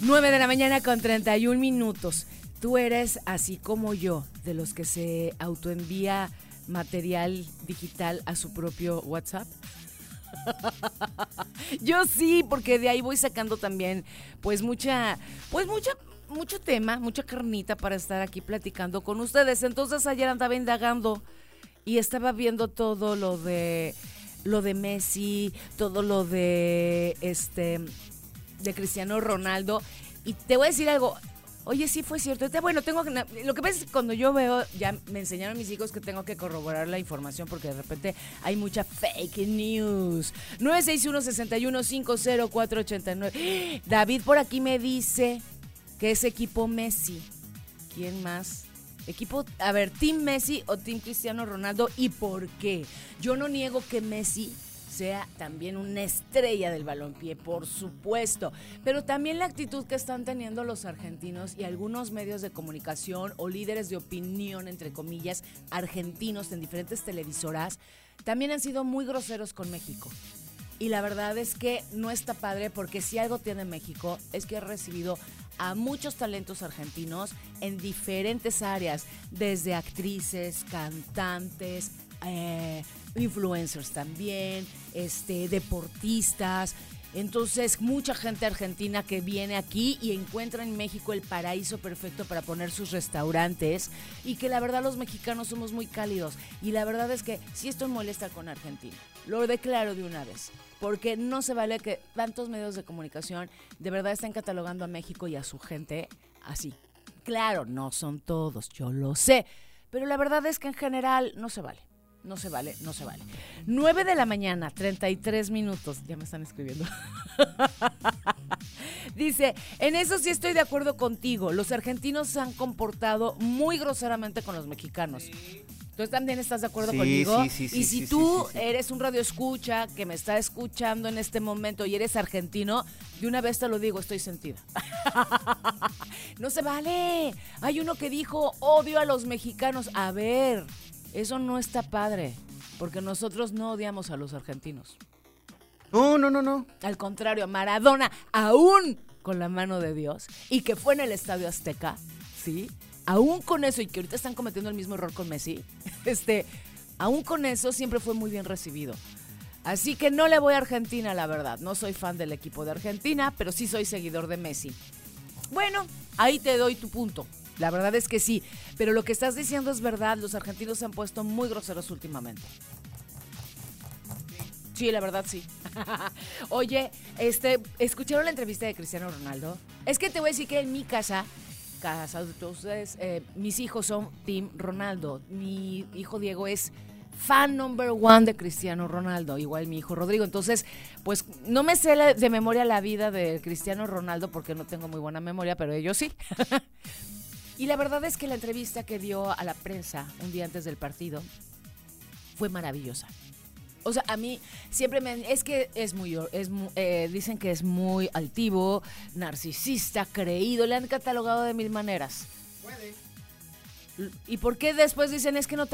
9 de la mañana con 31 minutos. Tú eres, así como yo, de los que se autoenvía material digital a su propio WhatsApp. Yo sí, porque de ahí voy sacando también, mucho tema, mucha carnita para estar aquí platicando con ustedes. Entonces ayer andaba indagando y estaba viendo todo lo de Messi, todo lo de Cristiano Ronaldo, y te voy a decir algo. Oye, sí fue cierto. Bueno, lo que pasa es que cuando yo veo, ya me enseñaron mis hijos que tengo que corroborar la información porque de repente hay mucha fake news. 961-6150-489. David por aquí me dice que es equipo Messi. ¿Quién más? Team Messi o Team Cristiano Ronaldo, ¿y por qué? Yo no niego que Messi sea también una estrella del balompié, por supuesto, pero también la actitud que están teniendo los argentinos y algunos medios de comunicación o líderes de opinión, entre comillas, argentinos en diferentes televisoras, también han sido muy groseros con México. Y la verdad es que no está padre, porque si algo tiene México es que ha recibido a muchos talentos argentinos en diferentes áreas, desde actrices, cantantes, influencers también, deportistas. Entonces, mucha gente argentina que viene aquí y encuentra en México el paraíso perfecto para poner sus restaurantes, y que la verdad los mexicanos somos muy cálidos. Y la verdad es que sí estoy molesta con Argentina, lo declaro de una vez, porque no se vale que tantos medios de comunicación de verdad estén catalogando a México y a su gente así. Claro, no son todos, yo lo sé, pero la verdad es que en general no se vale. No se vale. 9 de la mañana, 33 minutos. Ya me están escribiendo. Dice, en eso sí estoy de acuerdo contigo. Los argentinos se han comportado muy groseramente con los mexicanos. ¿Tú también estás de acuerdo conmigo? Sí, y si tú eres un radioescucha que me está escuchando en este momento y eres argentino, de una vez te lo digo, estoy sentida. No se vale. Hay uno que dijo, odio a los mexicanos. A ver, eso no está padre, porque nosotros no odiamos a los argentinos. No. Al contrario, Maradona, aún con la mano de Dios, y que fue en el Estadio Azteca, ¿sí? Aún con eso, y que ahorita están cometiendo el mismo error con Messi, aún con eso siempre fue muy bien recibido. Así que no le voy a Argentina, la verdad. No soy fan del equipo de Argentina, pero sí soy seguidor de Messi. Bueno, ahí te doy tu punto. La verdad es que sí, pero lo que estás diciendo es verdad. Los argentinos se han puesto muy groseros últimamente. Sí, la verdad sí. Oye, ¿escucharon la entrevista de Cristiano Ronaldo? Es que te voy a decir que en mi casa de todos ustedes, mis hijos son Team Ronaldo. Mi hijo Diego es fan number one de Cristiano Ronaldo, igual mi hijo Rodrigo. Entonces, pues no me sé de memoria la vida de Cristiano Ronaldo porque no tengo muy buena memoria, pero ellos sí. Y la verdad es que la entrevista que dio a la prensa un día antes del partido fue maravillosa. O sea, a mí siempre dicen que es muy altivo, narcisista, creído, le han catalogado de mil maneras. Puede. ¿Y por qué después dicen es que no